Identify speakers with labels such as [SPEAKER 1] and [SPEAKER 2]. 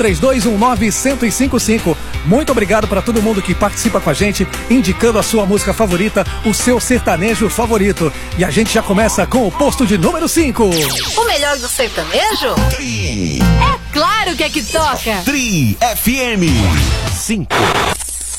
[SPEAKER 1] 3219-1055. Muito obrigado para todo mundo que participa com a gente, indicando a sua música favorita, o seu sertanejo favorito. E a gente já começa com o posto de número 5.
[SPEAKER 2] O melhor do sertanejo?
[SPEAKER 3] Tri.
[SPEAKER 2] É claro que é que toca.
[SPEAKER 3] Tri FM 5.